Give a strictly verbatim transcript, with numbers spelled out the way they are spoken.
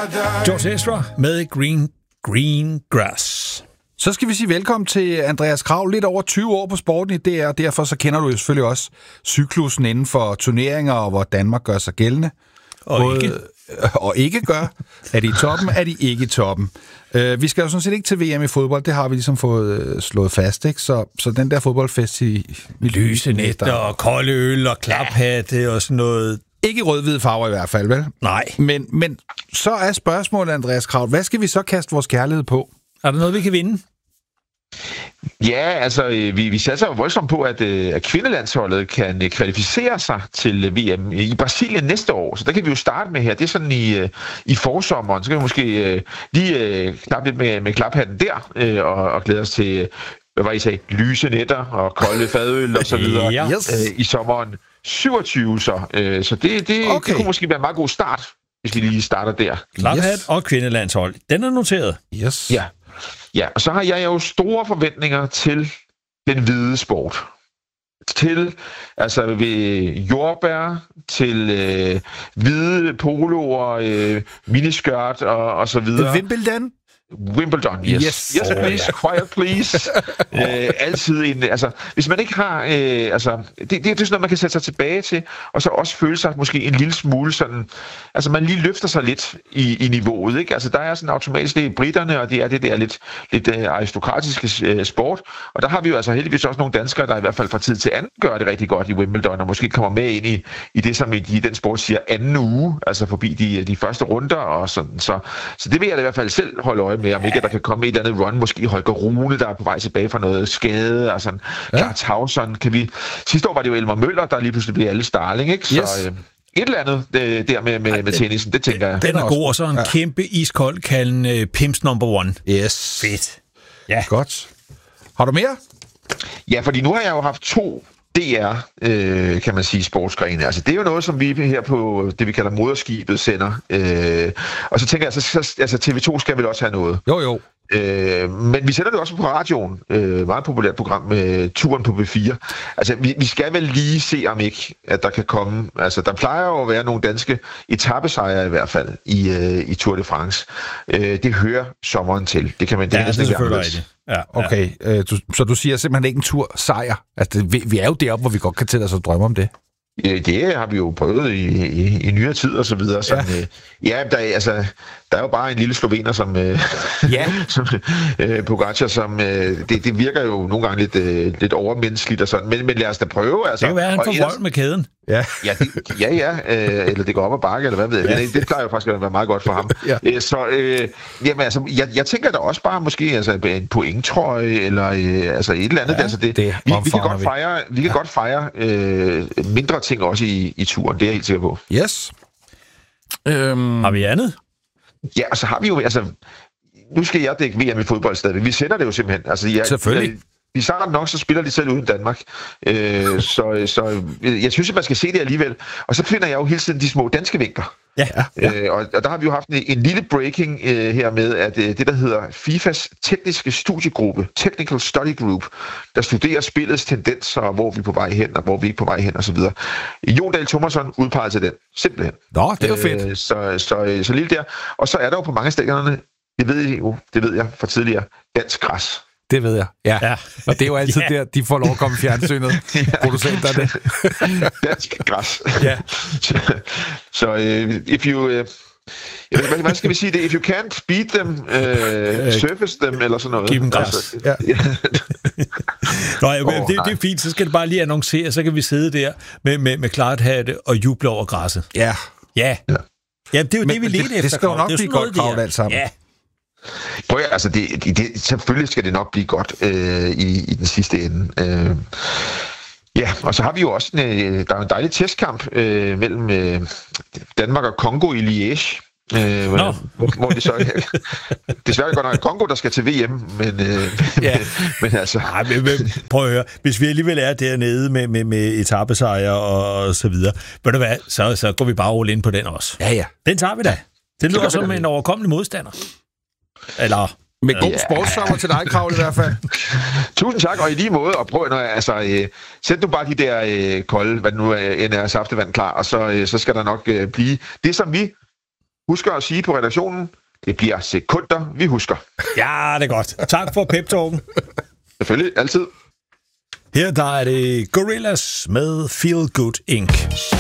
George Ezra med Green, Green Grass. Så skal vi sige velkommen til Andreas Krav. Lidt over tyve år på sporten i D R, og derfor så kender du jo selvfølgelig også cyklusen inden for turneringer, og hvor Danmark gør sig gældende. Og Både, ikke. Og ikke gør. Er de i toppen, er de ikke i toppen. Uh, vi skal jo sådan set ikke til V M i fodbold, det har vi ligesom fået uh, slået fast, ikke? Så, så den der fodboldfest i, i lyse netter og kolde øl og klaphatte ja. Og sådan noget. Ikke i rød-hvid farver i hvert fald, vel? Nej. Men, men så er spørgsmålet, Andreas Krav, hvad skal vi så kaste vores kærlighed på? Er der noget, vi kan vinde? Ja, altså, vi, vi satser jo voldsomt på, at, at kvindelandsholdet kan kvalificere sig til V M i Brasilien næste år. Så der kan vi jo starte med her. Det er sådan i, i forsommeren. Så kan vi måske lige klappe lidt med, med klaphatten der, og, og glæde os til, hvad var I sagde, lyse netter og kolde fadøl og så videre ja. yes. i sommeren syvogtyve. Så, så det, det, okay. det kunne måske være en meget god start, hvis vi lige starter der. Klaphat yes. og kvindelandshold. Den er noteret. Yes. Ja. Ja, og så har jeg jo store forventninger til den hvide sport. Til, altså ved jordbær, til øh, hvide poloer, øh, miniskørt og, og så videre. Wimbledon? Wimbledon, yes. Yes, yes please, quiet please. øh, altid en, altså, hvis man ikke har, øh, altså, det, det, det er sådan noget, man kan sætte sig tilbage til, og så også føle sig måske en lille smule sådan, altså man lige løfter sig lidt i, i niveauet, ikke? Altså der er sådan automatisk, det er britterne, og det er det der lidt, lidt øh, aristokratiske øh, sport, og der har vi jo altså heldigvis også nogle danskere, der i hvert fald fra tid til anden gør det rigtig godt i Wimbledon, og måske kommer med ind i, i det, som i de, den sport siger anden uge, altså forbi de, de første runder, og sådan, så, så det vil jeg da i hvert fald selv holde øje med, om ikke der kan komme et eller andet run, måske Holger Rune, der er på vej tilbage fra noget skade, og sådan, ja. Klar Tauson, kan vi... Sidste år var det jo Elmer Møller, der lige pludselig blev alle Starling, ikke? Så yes. øh, et eller andet øh, der med, med, med tennisen, det tænker jeg. Den er god, og så en ja. kæmpe iskold kalden uh, Pimps number one. Yes. Fedt. Ja. Godt. Har du mere? Ja, fordi nu har jeg jo haft to D R, øh, kan man sige, sportsgrene. Altså, det er jo noget, som vi her på det, vi kalder moderskibet, sender. Øh, og så tænker jeg, altså, altså T V to skal vel også have noget. Jo, jo. Øh, men vi sender det også på radioen. Øh, meget populært program med Turen på B fire. Altså, vi, vi skal vel lige se, om ikke, at der kan komme... Altså, der plejer jo at være nogle danske etapesejre i hvert fald i, øh, i Tour de France. Øh, det hører sommeren til. Det kan man... Det ja, kan det er selvfølgelig rigtigt. Ja, okay, ja. Øh, du, så du siger simpelthen ikke en tur sejr? Altså, det, vi, vi er jo deroppe, hvor vi godt kan tælle os og drømme om det. Det har vi jo prøvet i, i, i nyere tid og så videre. Som, ja, øh, ja der, altså, der er jo bare en lille slovener som, øh, ja. som øh, Pogacar, som øh, det, det virker jo nogle gange lidt, øh, lidt overmenneskeligt og sådan. Men, men lad os da prøve. Altså, det kan være, han får vold med kæden. Ja, ja, det, ja, ja øh, eller det går op ad bakke, eller hvad ved jeg. Ja. Det, det plejer jo faktisk at være meget godt for ham. Ja. Æ, så øh, jamen, altså, jeg, jeg tænker da også bare måske altså, en pointtrøje, eller øh, altså et eller andet. Ja, altså, det, det vi, vi kan godt fejre, vi kan ja. godt fejre øh, mindre ting også i, i turen, det er jeg helt sikker på. Yes. Øhm... Har vi andet? Ja, og så har vi jo, altså, nu skal jeg dække V M i fodbold stadig. Vi sender det jo simpelthen. Altså, jeg, Selvfølgelig. Jeg, vi snart nok, så spiller de selv uden Danmark. Øh, så, så jeg synes, at man skal se det alligevel. Og så finder jeg jo hele tiden de små danske vinkler. Ja, ja. Øh, og, og der har vi jo haft en, en lille breaking øh, her med, at øh, det, der hedder FIFAs tekniske studiegruppe, Technical Study Group, der studerer spillets tendenser, og hvor vi er på vej hen, og hvor vi er på vej hen, og så videre. Jon Dahl Thomasson udpeget til den. Simpelthen. Nå, det er jo fedt. Øh, så, så, så lille der. Og så er der jo på mange stadionerne, det ved I jo, det ved jeg fra tidligere, dansk græs. Det ved jeg, ja. ja. Og det er jo altid ja. der, de får lov at komme i fjernsynet. ja. Producenter det. Dansk græs. ja. så, så uh, if you... Uh, hvad, hvad skal vi sige det? If you can't beat them, uh, surface them, eller sådan noget. Giv dem græs. Altså, ja. Nå, okay, oh, det, det er fint, så skal det bare lige annoncere, så kan vi sidde der med, med, med klart hatte og juble over græsset. Ja. Ja. Ja, ja det er jo men, det, vi ledte efter. Det skal jo nok blive godt kravlet alt sammen. Ja. Prøv at, altså, det, det, det, selvfølgelig skal det nok blive godt øh, i, i den sidste ende. Øh, ja, og så har vi jo også en, øh, der er en dejlig testkamp øh, mellem øh, Danmark og Kongo i Liège. Øh, hvor, hvor de så, desværre er det godt nok Kongo, der skal til V M, men, øh, ja. men, men altså... Ej, men, men, prøv at høre, hvis vi alligevel er dernede med, med, med etapesejre og, og så videre, ved du hvad, så, så går vi bare all in på den også. Ja, ja. Den tager vi da. Det lyder som en overkommelig modstander. Eller... Med god yeah. sportssommer til dig, Kravl, i hvert fald. Tusind tak, og i lige måde, og prøv, når jeg, altså, øh, sæt nu bare de der øh, kolde, hvad nu end er, saftevand klar, og så, øh, så skal der nok øh, blive det, som vi husker at sige på redaktionen, det bliver sekunder, vi husker. Ja, det er godt. Tak for pep-talken. Selvfølgelig, altid. Her der er det Gorillaz med Feel Good Incorporated